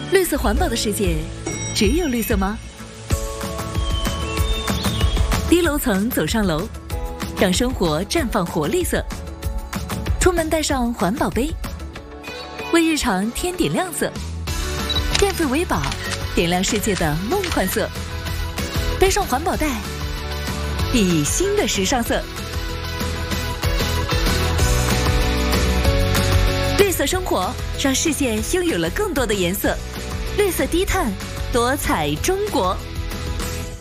绿色环保的世界，只有绿色吗？低楼层走上楼，让生活绽放活力色。出门带上环保杯，为日常添点亮色。电费为宝，点亮世界的梦幻色。背上环保袋，熠熠新的时尚色。绿色生活，让世界拥有了更多的颜色。绿色低碳，多彩中国。